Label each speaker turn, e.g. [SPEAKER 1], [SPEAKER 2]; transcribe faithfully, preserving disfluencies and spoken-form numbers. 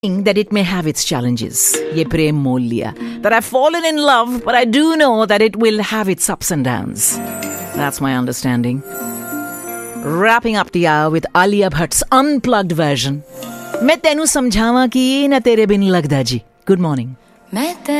[SPEAKER 1] that it may have its challenges. ये प्रेम मोल लिया. That I've fallen in love, but I do know that it will have its ups and downs. That's my understanding. Wrapping up the hour with Alia Bhatt's unplugged version. मैं तेनू समझावां कि ना तेरे बिन लगदा जी. Good morning.